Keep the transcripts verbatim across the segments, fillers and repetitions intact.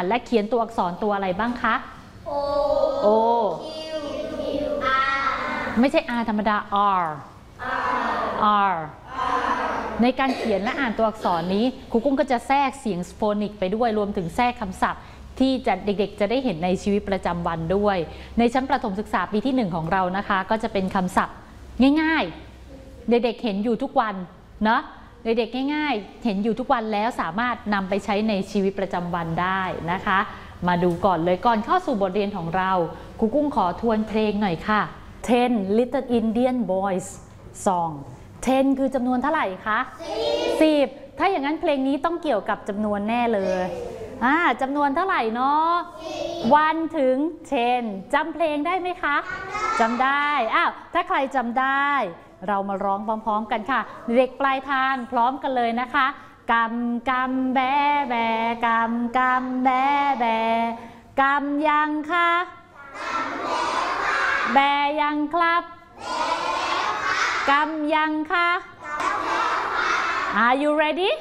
านและเขียนตัวอักษรตัวอะไรบ้างคะ O O R ไม่ใช่ R ธรรมดา R R ในการเขียนและอ่านตัวอักษรนี้ครูกุ้งก็จะแทรกเสียงโฟนิกไปด้วยรวมถึงแทรกคำศัพท์ที่จะเด็กๆจะได้เห็นในชีวิตประจำวันด้วยในชั้นประถมศึกษาปีที่หนึ่งของเรานะคะก็จะเป็นคำศัพท์ง่ายๆเด็กๆเห็นอยู่ทุกวันเนาะเด็กๆง่ายๆเห็นอยู่ทุกวันแล้วสามารถนำไปใช้ในชีวิตประจำวันได้นะคะมาดูก่อนเลยก่อนเข้าสู่บทเรียนของเราครูกุ้งขอทวนเพลงหน่อยค่ะ Ten Little Indian Boys Song ten คือจำนวนเท่าไหร่คะสิบถ้าอย่างนั้นเพลงนี้ต้องเกี่ยวกับจำนวนแน่เลยอ่าจำนวนเท่าไหร่เนาะoneถึงtenจำเพลงได้ไหมคะจำได้อ้าวถ้าใครจำได้เรามาร้องพร้อมๆกันค่ะเด็กปลายทางพร้อมกันเลยนะคะกำกำแบแบกำกำแบแบกำยังคะแบยังครับกำยังคะ Are you ready?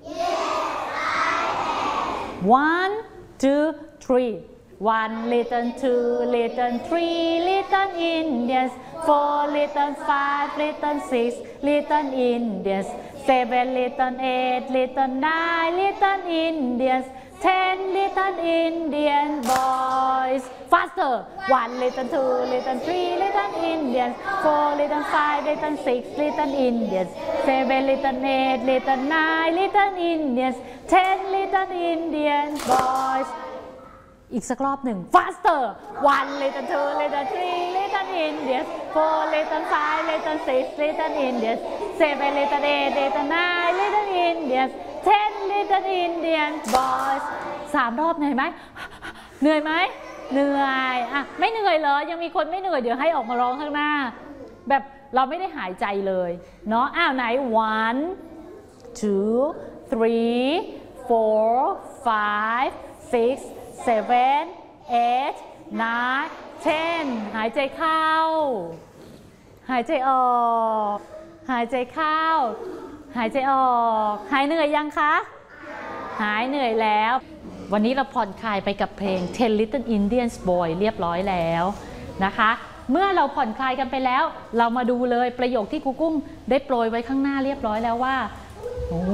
One, two, three. One little, two little, three little Indians. Four little, five little, six little Indians. Seven little, eight little, nine little Indians. Ten little Indian boys. Faster. One little, two little, three little Indians. Four little, five little, six little Indians. Seven little, eight little, nine little Indians. Ten little Indian boys. อีกสักรอบหนึ่ง Faster. One little, two little, three little Indians. Four little, five little, six little Indians. Seven little, eight little, nine little Indians. Ten little Indian boys. สามรอบเหนื่อยไหมเหนื่อยไหมเหนื่อยอ่ะไม่เหนื่อยเหรอยังมีคนไม่เหนื่อยเดี๋ยวให้ออกมาร้องข้างหน้าแบบเราไม่ได้หายใจเลยเนาะอ้าวไหน one two three four five six seven eight nine ten หายใจเข้าหายใจออกหายใจเข้าหายใจออกหายเหนื่อยยังคะหายเหนื่อยแล้ววันนี้เราผ่อนคลายไปกับเพลง Ten Little Indian Boys เรียบร้อยแล้วนะคะเมื่อเราผ่อนคลายกันไปแล้วเรามาดูเลยประโยคที่ครูกุ้งได้โปรยไว้ข้างหน้าเรียบร้อยแล้วว่าโอ้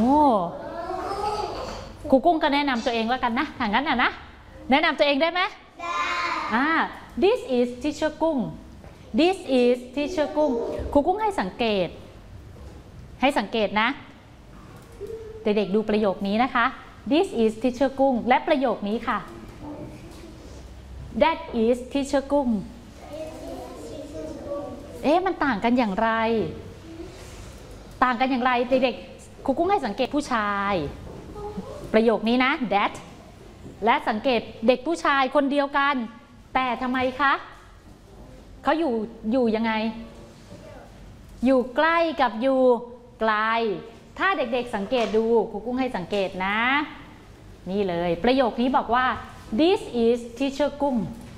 ครูกุ้งก็แนะนำตัวเองแล้วกันนะถ้างั้นอ่ะนะแนะนำตัวเองได้ไหมได้อ่า This is Teacher กุ้ง This is Teacher กุ้งครูกุ้งให้สังเกตให้สังเกตนะเด็กๆดูประโยคนี้นะคะ This is Teacher กุ้งและประโยคนี้ค่ะ That is Teacher กุ้งเอ๊ะมันต่างกันอย่างไรต่างกันอย่างไรเด็กๆครูกุ้งให้สังเกตผู้ชายประโยคนี้นะ That และสังเกตเด็กผู้ชายคนเดียวกันแต่ทำไมคะเขาอยู่อยู่ยังไงอยู่ใกล้กับอยู่ไกลถ้าเด็กๆสังเกตดูครูกุ้งให้สังเกตนะนี่เลยประโยคนี้บอกว่า This is Teacher กุ้ง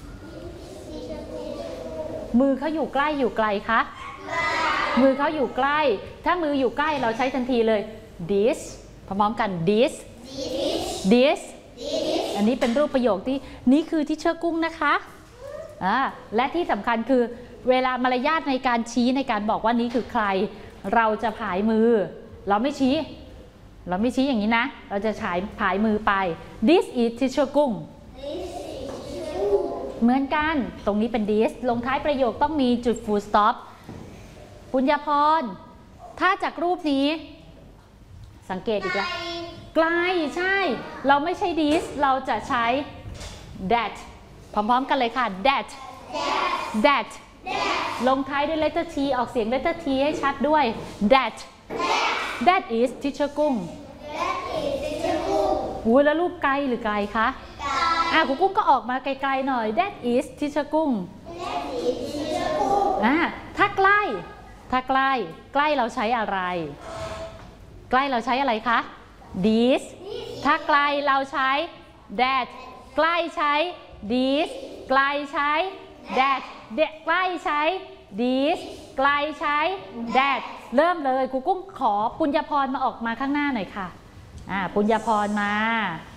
มือเขาอยู่ใกล้อยู่ไกลคะมือเขาอยู่ใกล้ถ้ามืออยู่ใกล้เราใช้ทันทีเลย this พร้อมๆกัน this this อันนี้เป็นรูปประโยคที่นี่คือ Teacher กุ้งนะคะอ่าและที่สำคัญคือเวลามารยาทในการชี้ในการบอกว่านี้คือใครเราจะผายมือเราไม่ชี้เราไม่ชี้อย่างนี้นะเราจะฉายผายมือไป This is Teacher กุ้งเหมือนกันตรงนี้เป็น this ลงท้ายประโยคต้องมีจุด full stop ปุญญาพรถ้าจากรูปนี้สังเกตอีกแล้วไกลใช่เราไม่ใช่ this เราจะใช้ that พร้อมๆกันเลยค่ะ that that ลงท้ายด้วย letter t ออกเสียง letter t ให้ชัดด้วย that that is Teacher กุ้งอุ้ยแล้วรูปไกลหรือไกลคะอ่ะครูกุ้งก็ออกมาไกลๆหน่อย that is Teacher กุ้งอ่ะถ้าใกล้ถ้าใกล้ใกล้เราใช้อะไรใกล้เราใช้อะไรคะ this ถ้าไกลเราใช้ that ใกล้ใช้ this ไกลใช้ that ใกล้ใช้ this ไกลใช้ that เริ่มเลยครูกุ้งขอปุญญาพรมาออกมาข้างหน้าหน่อยค่ะอ่าปุญญาพรมา